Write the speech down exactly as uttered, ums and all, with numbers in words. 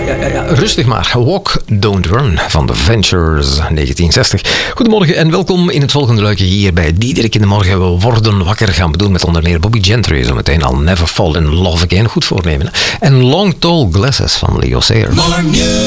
ja, ja, ja, rustig maar. Walk, Don't Run van The Ventures, negentien zestig. Goedemorgen en welkom in het volgende luikje hier bij Diederik in de Morgen. We worden wakker, gaan we doen met onder meer Bobby Gentry. Zo meteen al Never Fall in Love Again, goed voornemen. En Long Tall Glasses van Leo Sayer.